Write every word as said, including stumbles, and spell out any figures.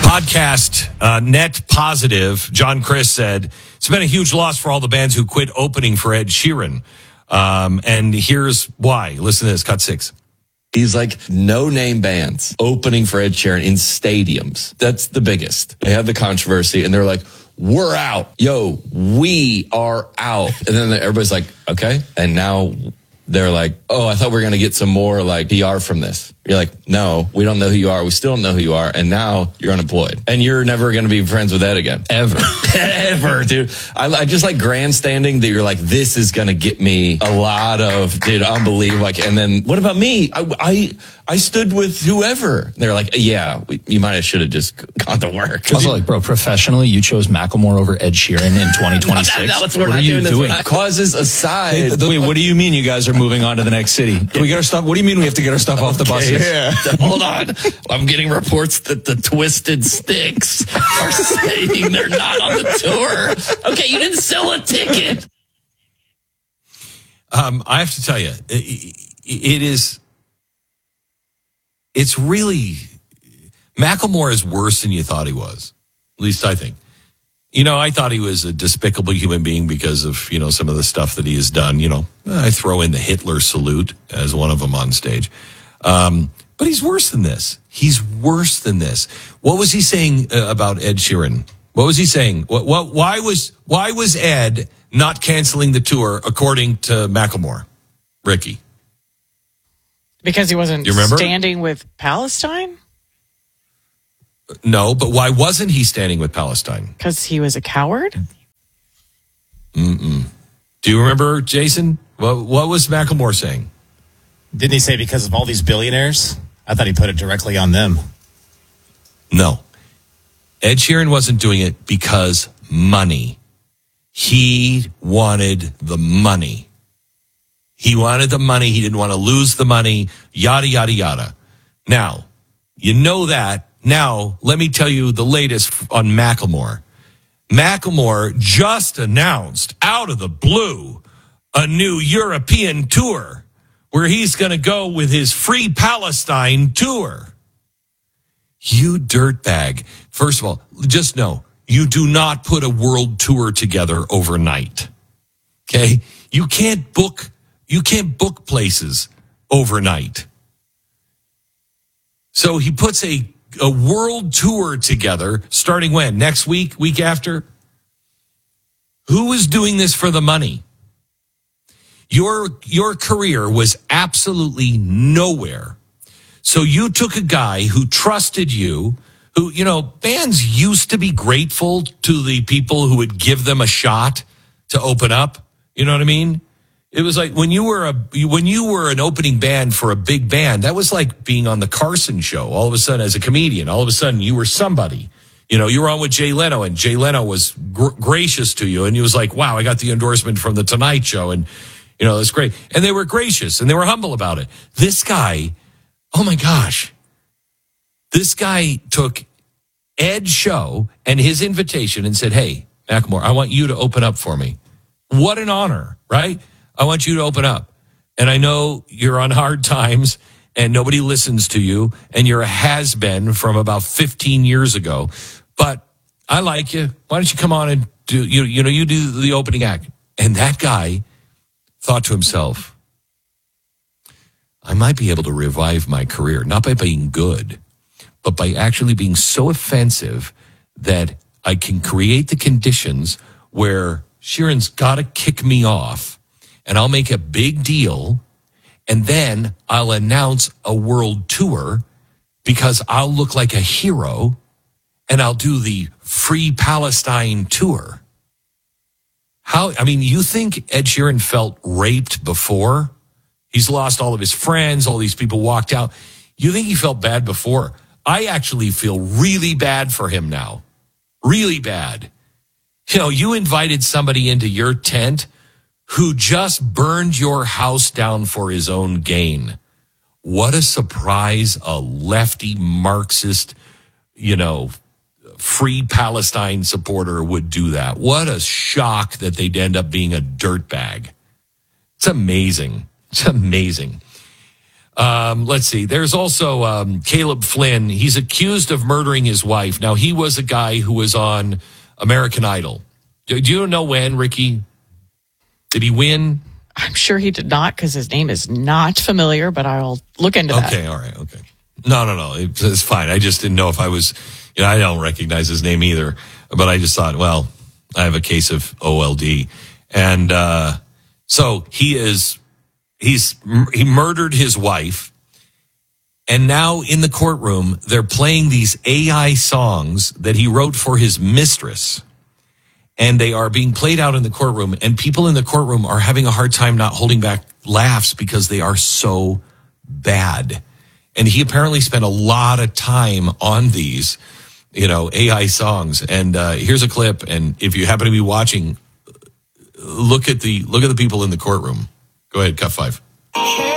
Podcast uh, Net Positive, John Chris said, it's been a huge loss for all the bands who quit opening for Ed Sheeran. Um, and here's why. Listen to this, cut six. He's like no-name bands opening for Ed Sheeran in stadiums. That's the biggest. They had the controversy, and they're like, we're out. Yo, we are out. And then everybody's like, okay. And now they're like, oh, I thought we were going to get some more like P R from this. You're like, no, we don't know who you are. We still don't know who you are. And now you're unemployed. And you're never going to be friends with Ed again. Ever. Ever, dude. I, I just like grandstanding that you're like, this is going to get me a lot of, dude, unbelievable. Like, and then what about me? I, I, I stood with whoever. They're like, yeah, we, you might have should have just gone to work. Also, like, bro, professionally, you chose Macklemore over Ed Sheeran in twenty twenty-six. no, no, what what are you doing? Causes aside. Hey, the, wait, what do you mean you guys are moving on to the next city? Yeah. We get our stuff. What do you mean we have to get our stuff off the buses? Yeah. Hold on. I'm getting reports that the Twisted Sticks are saying they're not on the tour. Okay, you didn't sell a ticket. Um, I have to tell you, it, it is, it's really, Macklemore is worse than you thought he was. At least I think. You know, I thought he was a despicable human being because of, you know, some of the stuff that he has done. You know, I throw in the Hitler salute as one of them on stage. Um, but he's worse than this. He's worse than this. What was he saying uh, about Ed Sheeran? What was he saying? What, what, why was, why was Ed not canceling the tour according to Macklemore? Ricky. Because he wasn't you remember? standing with Palestine? No, but why wasn't he standing with Palestine? Because he was a coward? Mm-mm. Do you remember, Jason? What, what was Macklemore saying? Didn't he say because of all these billionaires? I thought he put it directly on them. No. Ed Sheeran wasn't doing it because money. He wanted the money. He wanted the money. He didn't want to lose the money, yada, yada, yada. Now, you know that. Now, let me tell you the latest on Macklemore. Macklemore just announced out of the blue a new European tour where he's going to go with his Free Palestine tour. You dirtbag. First of all, just know, you do not put a world tour together overnight. Okay? You can't book, you can't book places overnight. So he puts a, a world tour together starting when? Next week? Week after? Who is doing this for the money? Your, your career was absolutely nowhere. So you took a guy who trusted you, who, you know, bands used to be grateful to the people who would give them a shot to open up. You know what I mean? It was like when you were a, when you were an opening band for a big band, that was like being on the Carson show. All of a sudden as a comedian, all of a sudden you were somebody. You know, you were on with Jay Leno and Jay Leno was gr- gracious to you. And he was like, wow, I got the endorsement from the Tonight Show. And, you know, that's great. And they were gracious and they were humble about it. This guy, oh my gosh, this guy took Ed's show and his invitation and said, hey, Macklemore, I want you to open up for me. What an honor, right? I want you to open up. And I know you're on hard times and nobody listens to you and you're a has-been from about fifteen years ago, but I like you. Why don't you come on and do, you, you know, you do the opening act. And that guy thought to himself, I might be able to revive my career, not by being good, but by actually being so offensive that I can create the conditions where Sheeran's got to kick me off and I'll make a big deal and then I'll announce a world tour because I'll look like a hero and I'll do the Free Palestine tour. How, I mean, you think Ed Sheeran felt raped before? He's lost all of his friends. All these people walked out. You think he felt bad before? I actually feel really bad for him now. Really bad. You know, you invited somebody into your tent who just burned your house down for his own gain. What a surprise a lefty Marxist, you know, Free Palestine supporter would do that. What a shock that they'd end up being a dirtbag. It's amazing. It's amazing. Um, let's see. There's also um, Caleb Flynn. He's accused of murdering his wife. Now, he was a guy who was on American Idol. Do, do you know when, Ricky? Did he win? I'm sure he did not because his name is not familiar, but I'll look into that. Okay, all right, okay. No, no, no. It, it's fine. I just didn't know if I was, you know, I don't recognize his name either. But I just thought, well, I have a case of O L D. And uh, so he is, he's, he murdered his wife. And now in the courtroom, they're playing these A I songs that he wrote for his mistress. And they are being played out in the courtroom. And people in the courtroom are having a hard time not holding back laughs because they are so bad. And he apparently spent a lot of time on these, you know, A I songs. And uh, here's a clip. And if you happen to be watching, look at the look at the people in the courtroom. Go ahead, cut five.